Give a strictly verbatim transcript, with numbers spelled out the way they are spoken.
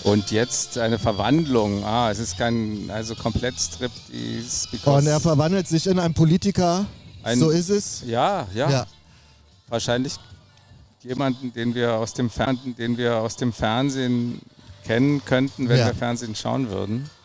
Und jetzt eine Verwandlung. Ah, es ist kein, also komplett Striptease. Und er verwandelt sich in einen Politiker. Ein, so ist es. Ja, ja, ja. Wahrscheinlich jemanden, den wir aus dem Fernsehen, den wir aus dem Fernsehen kennen könnten, wenn ja. wir Fernsehen schauen würden.